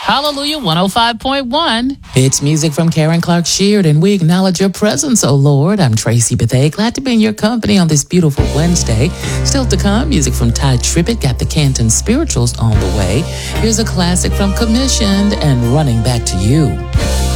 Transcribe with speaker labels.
Speaker 1: Hallelujah 105.1.
Speaker 2: It's music from Karen Clark Sheard, and we acknowledge your presence, oh Lord. I'm Tracy Bethay. Glad to be in your company on this beautiful Wednesday. Still to come, music from Ty Tribbett. Got the Canton Spirituals on the way. Here's a classic from Commissioned and Running Back to You.